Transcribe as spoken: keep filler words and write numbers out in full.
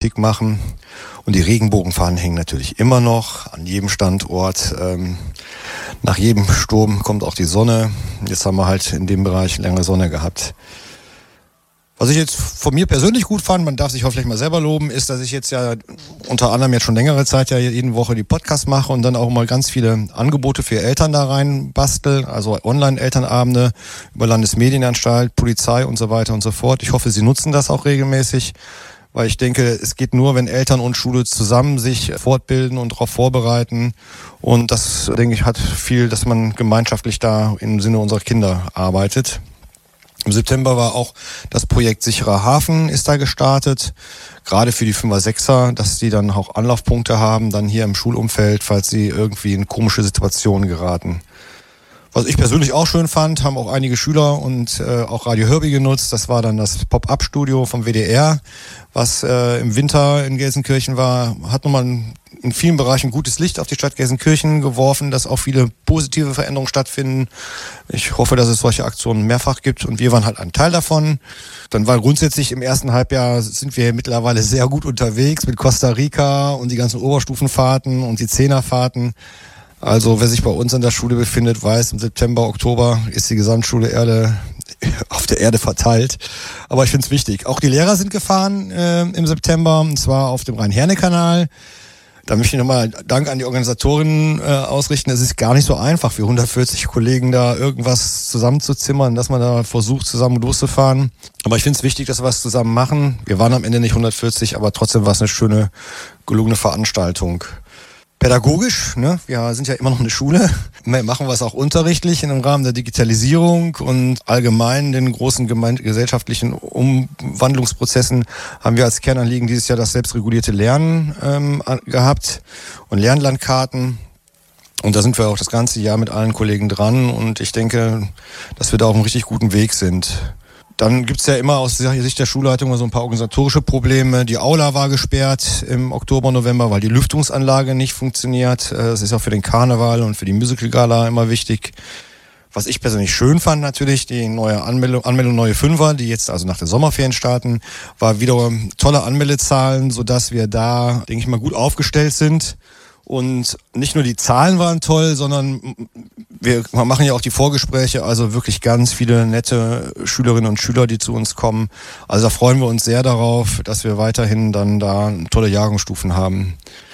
Musik machen. Und die Regenbogenfahnen hängen natürlich immer noch an jedem Standort. Ähm, nach jedem Sturm kommt auch die Sonne. Jetzt haben wir halt in dem Bereich lange Sonne gehabt. Was ich jetzt von mir persönlich gut fand, man darf sich auch vielleicht mal selber loben, ist, dass ich jetzt ja unter anderem jetzt schon längere Zeit ja jede Woche die Podcasts mache und dann auch mal ganz viele Angebote für Eltern da rein bastel, also Online-Elternabende über Landesmedienanstalt, Polizei und so weiter und so fort. Ich hoffe, Sie nutzen das auch regelmäßig, weil ich denke, es geht nur, wenn Eltern und Schule zusammen sich fortbilden und darauf vorbereiten. Und das, denke ich, hat viel, dass man gemeinschaftlich da im Sinne unserer Kinder arbeitet. Im September war auch das Projekt Sicherer Hafen ist da gestartet, gerade für die Fünfer, Sechser, dass die dann auch Anlaufpunkte haben, dann hier im Schulumfeld, falls sie irgendwie in komische Situationen geraten. Was ich persönlich auch schön fand, haben auch einige Schüler und äh, auch Radio Hörby genutzt. Das war dann das Pop-Up-Studio vom W D R, was äh, im Winter in Gelsenkirchen war. Hat nochmal in, in vielen Bereichen gutes Licht auf die Stadt Gelsenkirchen geworfen, dass auch viele positive Veränderungen stattfinden. Ich hoffe, dass es solche Aktionen mehrfach gibt und wir waren halt ein Teil davon. Dann war grundsätzlich im ersten Halbjahr sind wir mittlerweile sehr gut unterwegs mit Costa Rica und die ganzen Oberstufenfahrten und die Zehnerfahrten. Also wer sich bei uns an der Schule befindet, weiß, im September, Oktober ist die Gesamtschule Erde auf der Erde verteilt. Aber ich finde es wichtig. Auch die Lehrer sind gefahren äh, im September, und zwar auf dem Rhein-Herne-Kanal. Da möchte ich nochmal Dank an die Organisatorinnen äh, ausrichten. Es ist gar nicht so einfach, für hundertvierzig Kollegen da irgendwas zusammenzuzimmern, dass man da versucht, zusammen loszufahren. Aber ich finde es wichtig, dass wir was zusammen machen. Wir waren am Ende nicht hundertvierzig, aber trotzdem war es eine schöne, gelungene Veranstaltung. Pädagogisch, ne? Wir sind ja immer noch eine Schule. Wir machen was auch unterrichtlich im Rahmen der Digitalisierung und allgemein den großen gemein- gesellschaftlichen Umwandlungsprozessen haben wir als Kernanliegen dieses Jahr das selbstregulierte Lernen ähm, gehabt und Lernlandkarten. Und da sind wir auch das ganze Jahr mit allen Kollegen dran und ich denke, dass wir da auf einem richtig guten Weg sind. Dann gibt's ja immer aus Sicht der Schulleitung so ein paar organisatorische Probleme. Die Aula war gesperrt im Oktober, November, weil die Lüftungsanlage nicht funktioniert. Das ist auch für den Karneval und für die Musical-Gala immer wichtig. Was ich persönlich schön fand natürlich, die neue Anmeldung, Anmeldung neue Fünfer, die jetzt also nach den Sommerferien starten, war wieder tolle Anmeldezahlen, sodass wir da, denke ich mal, gut aufgestellt sind. Und nicht nur die Zahlen waren toll, sondern wir machen ja auch die Vorgespräche, also wirklich ganz viele nette Schülerinnen und Schüler, die zu uns kommen. Also da freuen wir uns sehr darauf, dass wir weiterhin dann da tolle Jahrgangsstufen haben.